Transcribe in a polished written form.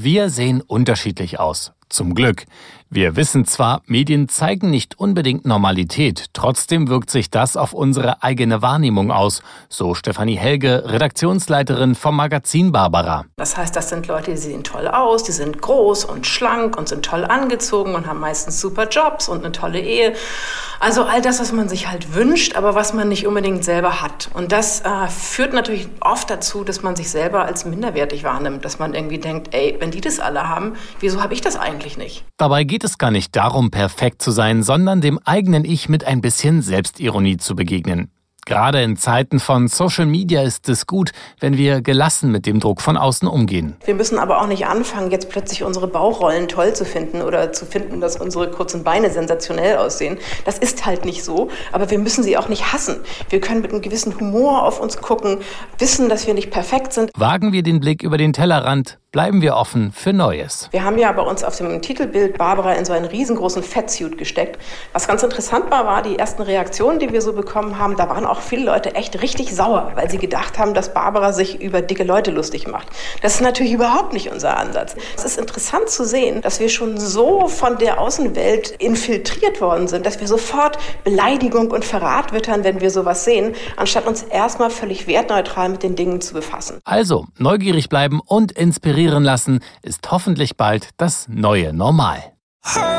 Wir sehen unterschiedlich aus. Zum Glück. Wir wissen zwar, Medien zeigen nicht unbedingt Normalität, trotzdem wirkt sich das auf unsere eigene Wahrnehmung aus, so Stefanie Helge, Redaktionsleiterin vom Magazin Barbara. Das heißt, das sind Leute, die sehen toll aus, die sind groß und schlank und sind toll angezogen und haben meistens super Jobs und eine tolle Ehe. Also all das, was man sich halt wünscht, aber was man nicht unbedingt selber hat. Und das führt natürlich oft dazu, dass man sich selber als minderwertig wahrnimmt, dass man irgendwie denkt, ey, wenn die das alle haben, wieso habe ich das eigentlich nicht? Dabei geht es gar nicht darum, perfekt zu sein, sondern dem eigenen Ich mit ein bisschen Selbstironie zu begegnen. Gerade in Zeiten von Social Media ist es gut, wenn wir gelassen mit dem Druck von außen umgehen. Wir müssen aber auch nicht anfangen, jetzt plötzlich unsere Bauchrollen toll zu finden oder zu finden, dass unsere kurzen Beine sensationell aussehen. Das ist halt nicht so, aber wir müssen sie auch nicht hassen. Wir können mit einem gewissen Humor auf uns gucken, wissen, dass wir nicht perfekt sind. Wagen wir den Blick über den Tellerrand, bleiben wir offen für Neues. Wir haben ja bei uns auf dem Titelbild Barbara in so einen riesengroßen Fettsuit gesteckt. Was ganz interessant war, die ersten Reaktionen, die wir so bekommen haben, da waren auch viele Leute echt richtig sauer, weil sie gedacht haben, dass Barbara sich über dicke Leute lustig macht. Das ist natürlich überhaupt nicht unser Ansatz. Es ist interessant zu sehen, dass wir schon so von der Außenwelt infiltriert worden sind, dass wir sofort Beleidigung und Verrat wittern, wenn wir sowas sehen, anstatt uns erstmal völlig wertneutral mit den Dingen zu befassen. Also, neugierig bleiben und inspirieren lassen ist hoffentlich bald das neue Normal.